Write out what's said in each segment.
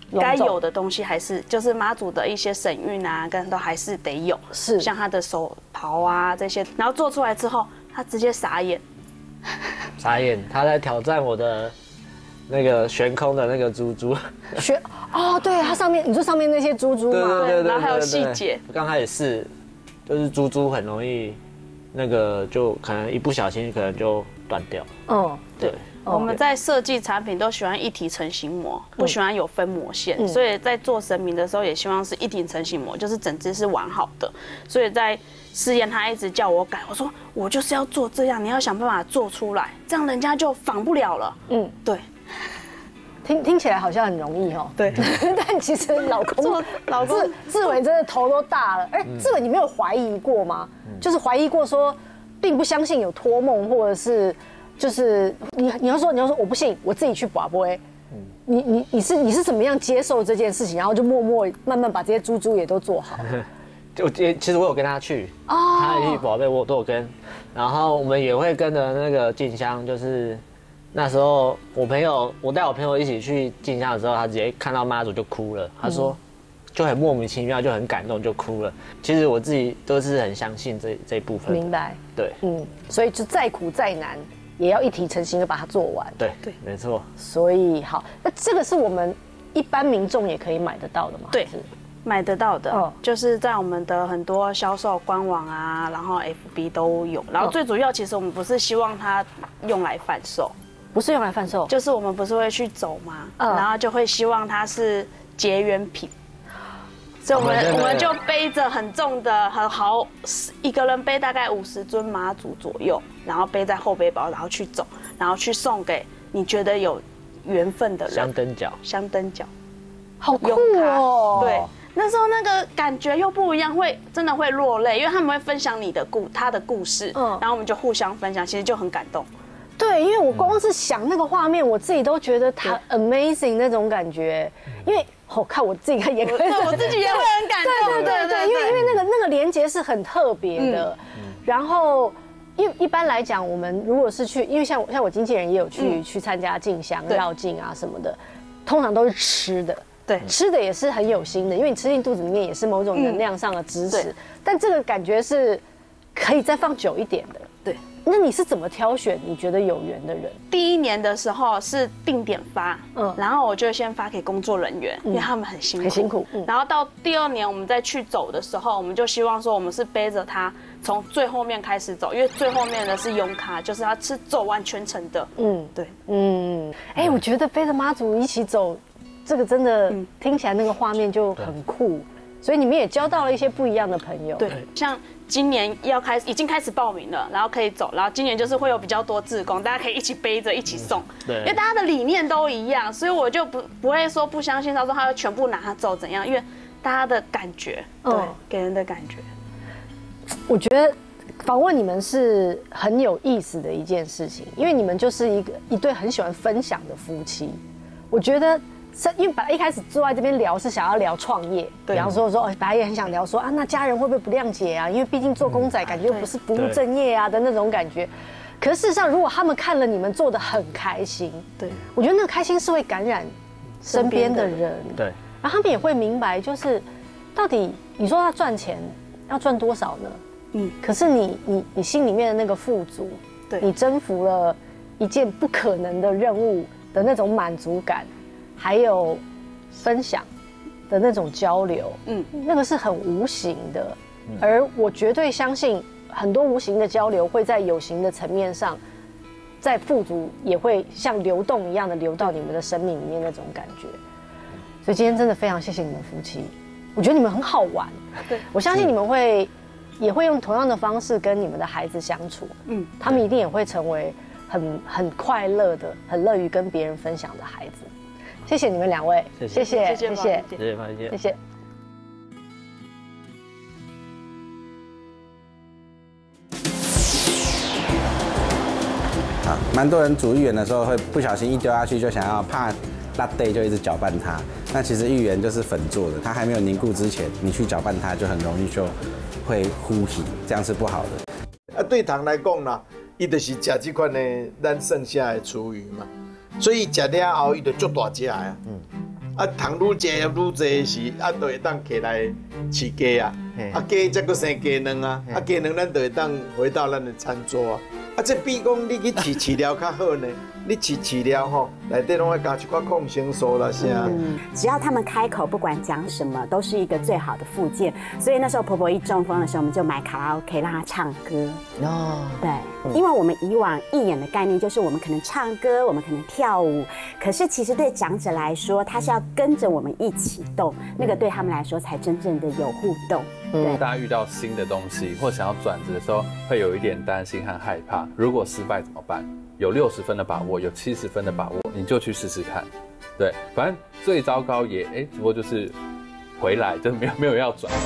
该有的东西还是就是妈祖的一些神韵啊，跟都还是得有， 是像他的手袍啊这些，然后做出来之后，他直接傻眼， 他在挑战我的那个悬空的那个珠珠， 对，它上面你说上面那些珠珠嘛， 对，然后还有细节， 刚开始是就是珠珠很容易那个就可能一不小心可能就断掉，对。 我们在设计产品都喜欢一体成型模，不喜欢有分模线，所以在做神明的时候也希望是一体成型模，就是整只是完好的。所以在试验他一直叫我改，我说我就是要做这样，你要想办法做出来，这样人家就仿不了了。对。 听起来好像很容易哦， 对， 但其实老公志伟真的头都大了。志伟，你没有怀疑过吗？就是怀疑过说，并不相信有托梦，或者是就是你要说我不信，我自己去拔杯。你是怎么样接受这件事情，然后就慢慢把这些珠珠也都做好。 其实我有跟他去，他一起宝贝我都有跟，然后我们也会跟着那个进香，就是那时候我带我朋友一起去进香的时候，他直接看到妈祖就哭了，他说就很莫名其妙，就很感动就哭了。其实我自己都是很相信这一部分， 明白， 对， 所以就再苦再难，也要一体成型的把它做完， 对，没错。 所以好，那这个是我们一般民众也可以买得到的吗？ 对。买得到的，就是在我们的很多销售官网啊，然后 FB 都有。然后最主要，其实我们不是希望它用来贩售， 不是用来贩售， 就是我们不是会去走吗？然后就会希望它是结缘品，所以我们就背着很重的很好，一个人背大概50尊妈祖左右，然后背在后背包，然后去走，然后去送给你觉得有缘分的人。香灯脚， 好酷哦！ 对。那时候那个感觉又不一样，真的会落泪，因为他们会分享他的故事，然后我们就互相分享，其实就很感动。 对，因为我光是想那个画面，我自己都觉得他 amazing 那种感觉，因为看我自己看也可以， 我自己也会很感动。 对，因为那个连结是很特别的，然后。因为一般来讲，我们如果是去，因为像我经纪人也有去参加进香、绕境啊什么的，通常都是吃的。对，吃的也是很有心的，因为你吃进肚子里面也是某种能量上的支持。但这个感觉是可以再放久一点的。对，那你是怎么挑选你觉得有缘的人？ 第1年的时候是定点发，然后我就先发给工作人员，因为他们很辛苦。然后到第2年我们再去走的时候，我们就希望说我们是背着他从最后面开始走，因为最后面的是拥卡，就是他是走完全程的。对， 我觉得背着妈祖一起走。这个真的听起来那个画面就很酷，所以你们也交到了一些不一样的朋友。 对，像今年已经开始报名了，然后可以走，然后今年就是会有比较多志工，大家可以一起背着一起送。对，因为大家的理念都一样，所以我就不会说不相信他说他会全部拿走怎样，因为大家的感觉，对，给人的感觉。 我觉得访问你们是很有意思的一件事情，因为你们就是一对很喜欢分享的夫妻。我觉得。因为本来一开始坐在这边聊是想要聊创业，比方说本来也很想聊说那家人会不会不谅解啊？因为毕竟做公仔感觉不是不务正业啊的那种感觉。可是事实上，如果他们看了你们做的很开心，对，我觉得那个开心是会感染身边的人，对，然后他们也会明白，就是到底你说要赚钱要赚多少呢？可是你心里面的那个富足，对，你征服了一件不可能的任务的那种满足感。还有分享的那种交流，那个是很无形的，而我绝对相信很多无形的交流会在有形的层面上，在富足也会像流动一样的流到你们的生命里面那种感觉。所以今天真的非常谢谢你们夫妻，我觉得你们很好玩，对，我相信你们也会用同样的方式跟你们的孩子相处，他们一定也会成为很快乐的、很乐于跟别人分享的孩子。谢谢你们2位，谢谢， 谢谢方姐， 谢谢。 蛮多人煮芋圆的时候会不小心一丢下去就想要怕拉堆，就一直搅拌它。那其实芋圆就是粉做的，它还没有凝固之前，你去搅拌它就很容易就会糊起，这样是不好的。 对糖来讲啦，伊就是吃这款的咱剩下的厨余嘛。所以食了后，伊就足大只呀。 啊，糖愈食也愈济时，啊，就会当起来饲鸡啊，啊，鸡才佫生鸡卵啊，啊，鸡卵咱就会当回到咱的餐桌啊。啊，这比讲你去饲饲料较好呢，你饲料吼，内底拢会加一寡抗生素啦啥。 只要他们开口，不管讲什么，都是一个最好的附件。所以那时候婆婆一中风的时候，我们就买卡拉 OK 让她唱歌。哦，对，因为我们以往义演的概念就是我们可能唱歌，我们可能跳舞，可是其实对长者来说，他是要跟着我们一起动，那个对他们来说才真正的有互动。对， 大家遇到新的东西或想要转职的时候，会有一点担心和害怕。如果失败怎么办？有60分的把握，有70分的把握，你就去试试看。对，反正最糟糕也只不过就是回来，就没有要转。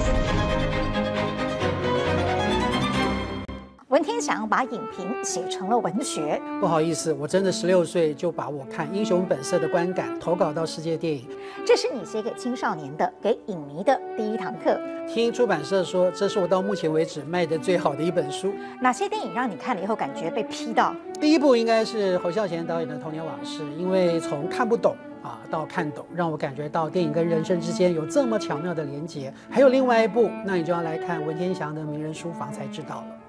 文天祥把影评写成了文学。 不好意思，我真的16岁就把我看《英雄本色》的观感投稿到世界电影。 这是你写给青少年的、给影迷的第1堂课。 听出版社说，这是我到目前为止卖的最好的一本书。 哪些电影让你看了以后感觉被批到？ 第一部应该是侯孝贤导演的《童年往事》，因为从看不懂到看懂，让我感觉到电影跟人生之间有这么巧妙的连结。还有另外一部，那你就要来看文天祥的《名人书房》才知道了。